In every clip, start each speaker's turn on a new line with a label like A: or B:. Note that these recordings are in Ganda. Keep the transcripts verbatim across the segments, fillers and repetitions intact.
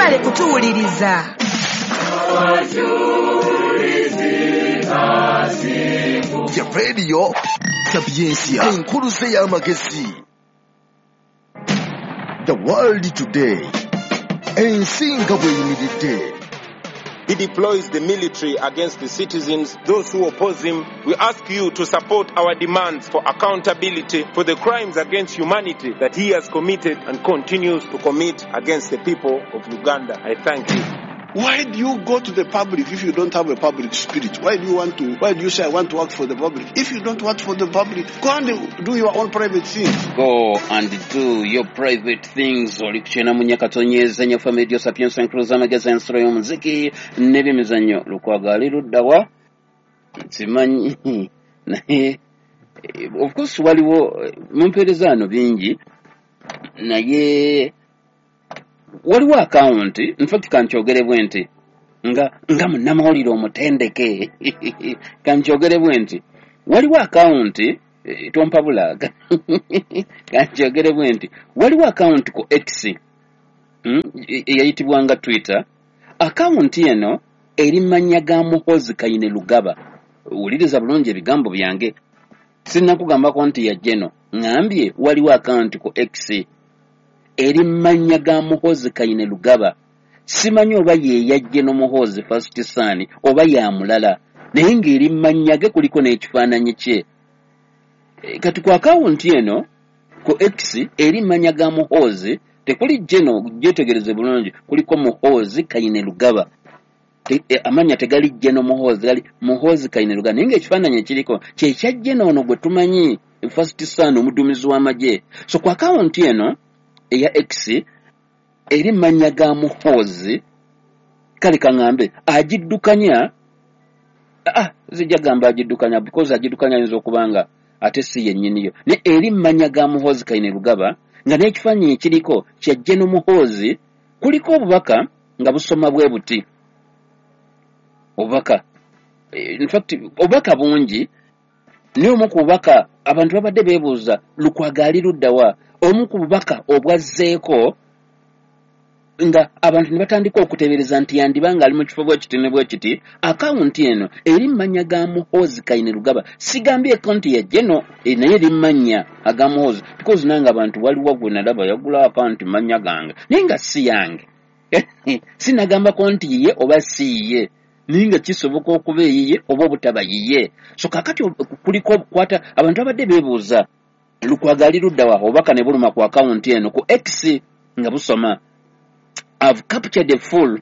A: mwebale kutuwuliriza.
B: Ya radio Sapiensia enkuluze y'amagezi. The world today. Ensinga bweyimiridde.
C: He deploys the military against the citizens, those who oppose him. We ask you to support our demands for accountability for the crimes against humanity that he has committed and continues to commit against the people of Uganda. I thank you.
D: Why do you go to the public if you don't have a public spirit? Why do you want to, why do you say I want to work for the public? If you don't work for the public, go and do your own private things.
E: Go and do your private things. Olikuchena munyakatonyeza nyafa medio sapiensa nkruza mageza ensoro y'omuziki n'ebyemizannyo lukwagali luddawa simanyi naye of course waliwo mumpeerezano bingi naye waliwo account in fact kankyogere bwenti nga nga munnamawulire omutendeke kankyogere bwenti waliwo account eh, tompa bulaga kankyogere bwenti waliwo account ku X hmm? eyayitibwanga Twitter. Account eno eri mannya ga Muhoozi Kainerugaba. Wuliriza bulungi ebigambo byange, sinnakugambako nti ya Jeno, ngambye waliwo account ku X eri mannya ga Muhoozi Kainerugaba. Simanyi oba ye ya Jeno Muhoozi first son oba ya mulala, naye ng'eri mannya ge kuliko n'ekifaananyi kye. E, kati ku account eno ku X eri mannya ga Muhoozi tekuli Jeno, gyetegereze bulungi, kuliko Muhoozi Kainerugaba. Te, e, amanya tegali Jeno Muhoozi, gali Muhoozi Kainerugaba. Naye ng'ekifaananyi ekiriko kye kya Jeno ono gwe tumanyi first son omuduumizi w'amagye. So ku account eno eya X eri mannya ga Muhoozi, kale kaŋŋambe agiddukanya, ah zijja gamba agiddukanya because agiddukanya ayinza okubanga ate si yennyiniyo, ne eri mannya ga Muhoozi Kainerugaba nga n'ekifaananyi ekiriko kya Jeno Muhoozi, kuliko obubaka nga busoma bwe buti. Obubaka in fact obubaka bungi, ne omu ku bubaka abantu babadde beebuuza lukwagali luddawa. Omu ku bubaka obwazzeeko nga abantu ne batandika okuteebereza nti yandibanga ali mu kifo bwe kiti ne bwe kiti. Akawunti eno eri mannya ga Muhoozi Kainerugaba. Sigambye konti ya Jeno e, naye eri mannya aga Muhoozi because nange abantu waliwo gwe nalaba yagula akawunti mannya gange naye nga si yange. Sinagamba konti ye oba si ye, naye nga kisoboka okuba eyiye oba obutaba yiye. So kakati kuliko kwata abantu abadde beebuuza lukwagali luddawa obubaka ne buluma ku account eno ku X nga busoma I've captured the full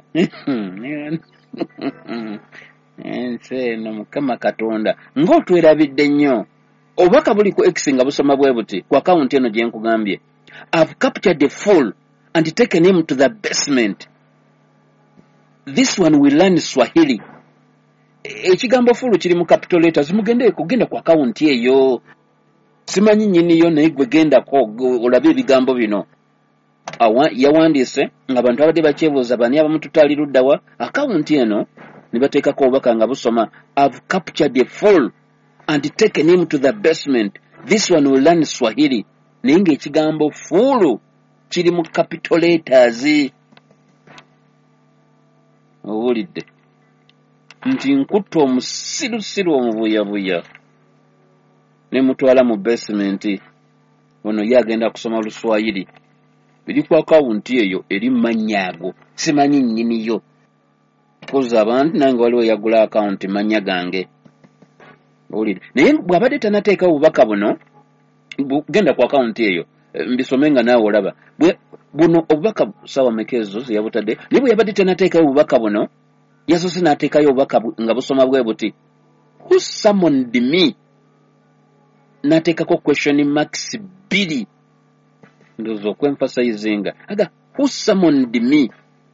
E: enseno mukama Katonda ng'otwerabidde nnyo. Obubaka buli ku X nga busoma bwe buti ku account eno gye nkugambye. I've captured the full and taken him to the basement. This one will learn Swahili. Ekigambo full kiri mu capital letters. Mugende kugenda ku account eyo. Simanyi nnyiniyo naye gwe gendako olabe ebigambo bino. Awa yawandiise ng'abantu abadde bakyebuuza bani abamututali luddawa. Account eno ne bateekako obubaka nga busoma I've captured the fool and taken him to the basement. This one will learn Swahili. Naye ng'ekigambo fool kiri mu capital letters. Owulidde nti nkutta omusirusiru omubuyabuya ne mutwala mu basement. Ono ye agenda kusoma Luswayiri. Biri ku akawunti eyo eri mannya ago, simanyi nnyiniyo koza abantu nange waliwo yagula akawunti mannya gange. Owulidde naye bw'abadde tanateeka obubaka buno genda ku akawunti eyo mbisome nga naawe olaba buno obubaka sawa mekezo yabutadde. Naye bwe yabadde tanateeka obubaka buno yasoose n'ateekayo obubaka nga busoma bwe buti who summoned me, n'ateekako question marks bbiri ndozo okwemphasizinga aga who summoned me,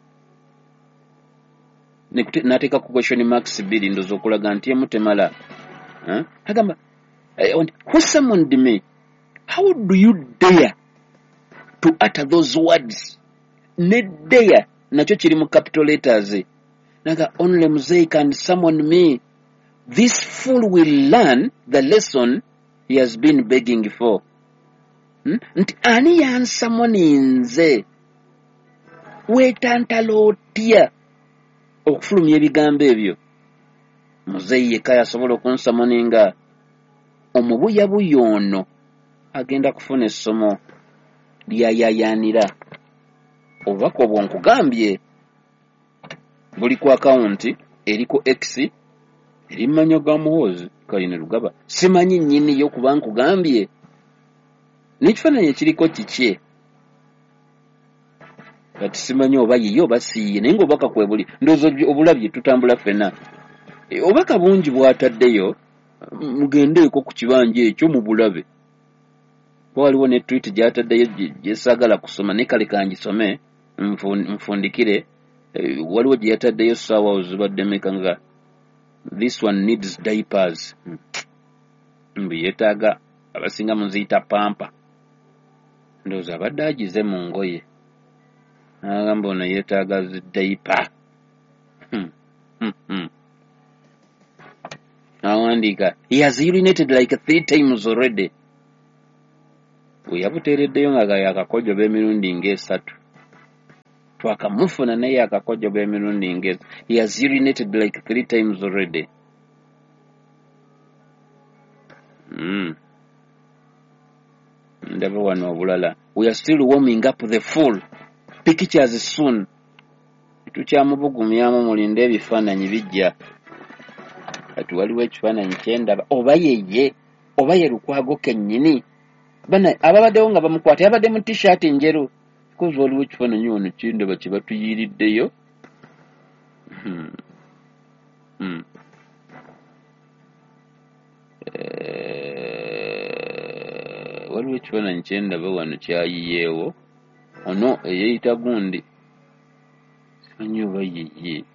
E: n'ateekako question marks bbiri ndozo okulaga nti emutemala. Huh? Agamba who summoned me, how do you dare to utter those words? Ne dare nakyo kiri mu capital letters. Naga only Mzee can summon me. This fool will learn the lesson he has been begging for. Hmm? Nti ani yansamoninze weetantala otya okufulumya ebigambo ebyo? Muzeeyi yekka yasobola okunsamoninga omubuyabuya ono agenda kufuna essomo lyayayaanira. Obubaka obwo nkugambye buli ku akawunti eri ku X eri mmanyo ga Muhoozi Kainerugaba. Simanyi nnyiniyo kuba nkugambye n'ekifaananyi ekiriko kiki, kati simanyi oba yiyo oba siiye, naye ng'obubaka kwe buli ndowooza obulabye tutambula ffenna. Obubaka bungi bw'ataddeyo, mugendeeko ku kibanja ekyo mu bulabe. Waliwo ne tweet gy'ataddeyo gye saagala kusoma naye kale kangisome nfundikire. Waliwo gye yataddeyo ssaawa zibadde meka nga this one needs diapers. Mbu yeetaaga abasinga muziyita pampa. Ndowooza abadde agize mu ngoye. Agamba ono yeetaaga diaper. Awandiika, he has urinated like three times already. Bwe yabuteereddeyo nga yakakojoba emirundi ng'esatu. Twakamufuna naye yakakojoba emirundi ng'esatu. He has urinated like three times already. Mm. Ndaba wano obulala. We are still warming up the full. Pictures soon. Tukyamubugumyamu mulinde ebifaananyi bijja. Kati waliwo ekifaananyi kyendaba oba yeye oba ye Lukwago kennyini. Bana ababaddewo nga bamukwata yabadde mu t-shirt njeru. Because waliwo ekifaananyi ono kyendaba kye batuyiiriddeyo. Hmm. Hmm. Uh, waliwo ekifaananyi kyendaba wano kyayiyeewo. Ono eyeeyita gundi. Simanyi oba yeye.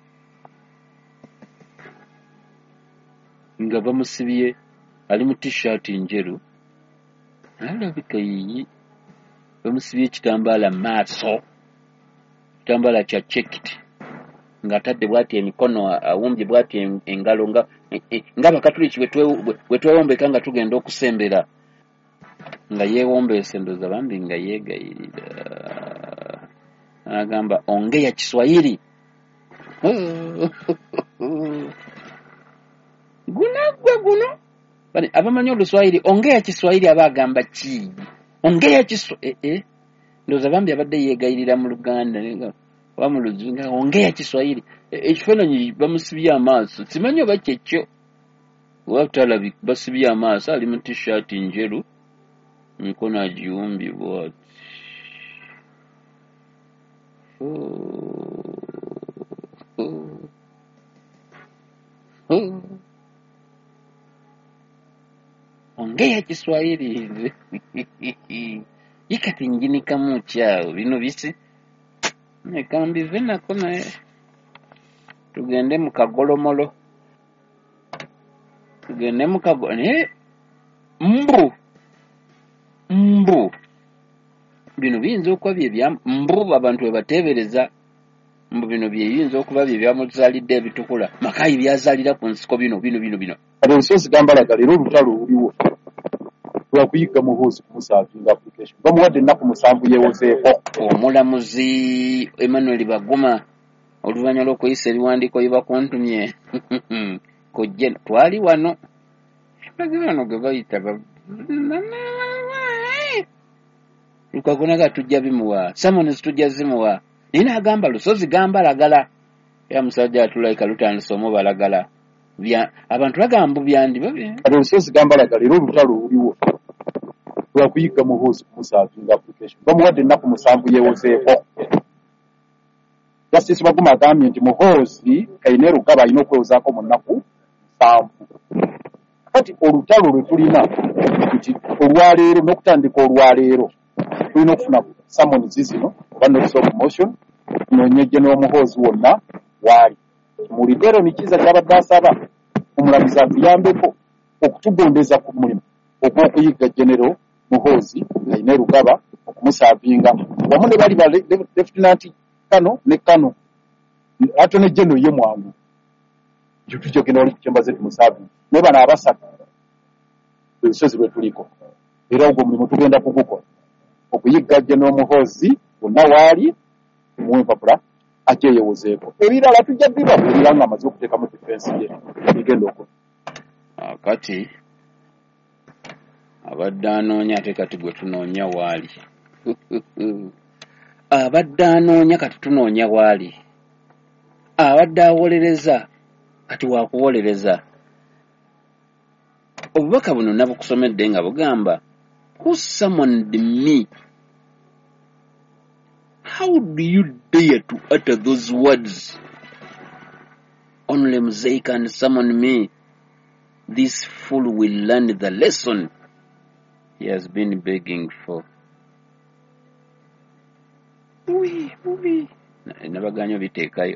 E: Nga bamusibye ali mu t-shirt njeru. Alabika yiyi bamusibye ekitambaala maaso, ekitambaala kya checked, ng'atadde bw'ati emikono awumbye bw'ati engalo nga nga Bakatuliki bwe twewombeka nga tugenda okusembera, nga yeewombeese ndowooza bambi nga yeegayirira. Agamba ongea Kiswahili. Gunagwa guno abamanyi Oluswahili, ongea Kiswahili aba agamba ki? Ongea Kiswahili. Eh, eh. Ndowooza bambi abadde yeegayirira mu Luganda oba mu Luzunga, ongea Kiswahili. Ekifaananyi bamusibye amaaso, simanyi oba kyekyo. Watalabi basibye amaaso, ali mu t-shirt njeru, emikono agiwumbye bw'ati. Oh. Oh. Oh. Ongea Kiswahili. Yikati njinika mukyao bino bisi. Nekambi vena kona tugende mu kagolomolo. Tugende mu kagolomolo. Mbu. Mbu. Bino biyinza okuba bye bya mbu abantu we bateebereza. Mbu bino byeyinza okuba bye byamuzaalidde ebitukula. Makayi byazaalira ku nsiko bino bino bino bino.
A: Kati Lusozi Gambalaga leero olutalo luliwo. Lwakuyiga Muhoozi kumusaavinga application. Bamuwadde ennaku musanvu yeewozeeko.
E: Omulamuzi Emmanuel Baguma oluvannyuma lw'okuyisa ebiwandiiko bye bakuntumye kojje twali wano. Bagamba wano ge bayita Lukwago naga tujja bimuwa. Summons tujja zimuwa. Naye n'agamba Lusozi Gambalagala. Ya musajja atulaika lutandise omubalagala. Bya abantu bagamba byandi babye.
A: Kati Lusozi Gambalaga leero olutalo luliwo. Lwakuyiga Muhoozi kumusaavinga application. Bamuwadde ennaku musanvu yeewozeeko. Justice Baguma agambye nti Muhoozi Kainerugaba alina okwewozaako mu nnaku musanvu. Kati olutalo lwe tulina nti olwaleero n'okutandika olwaleero tulina okufuna summons zino oba notice of motion noonye General Muhoozi wonna waali. Mulidero nikiza kyabadde asaba omulamuzi atuyambeko okutugondeza ku mulimu ogw'okuyiga General Muhoozi Kainerugaba okumusaavinga wamu ne bali ba Lieutenant Kano ne Kano ate ne General ye mwangu jutujjo genda oli kukyembaze tumusaavinga ne bano abasatu Lusozi lwe tuliko era ogwo mulimu tugenda kugukola okuyiga General Muhoozi wonna waali muwe empapula ajeyewozeeko. Ebirala tujja bibabuulira nga amaze okuteekamu defense ye bigenda okukola.
E: Kati abadde anoonya ate kati gwe tunoonya waali. Abadde anoonya kati tunoonya waali. Abadde awolereza kati waakuwolereza. Obubaka buno nabukusomedde nga bugamba, who summoned me? How do you dare to utter those words? Only Mosaic can summon me. This fool will learn the lesson he has been begging for. Oui, oui. Nabaganyo biteekayo.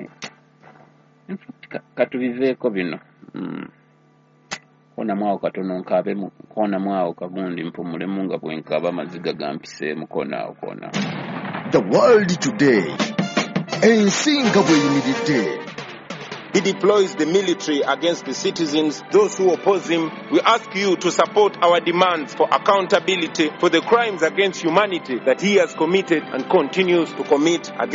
E: Katubiveeko bino. Mm. Kona mwao katono nkabe mu kona mwao kagundi mpumule munga bwenkaba maziga gampise mu kona okona.
B: The world today. Ensinga bweyimiridde.
C: He deploys the military against the citizens, those who oppose him. We ask you to support our demands for accountability for the crimes against humanity that he has committed and continues to commit against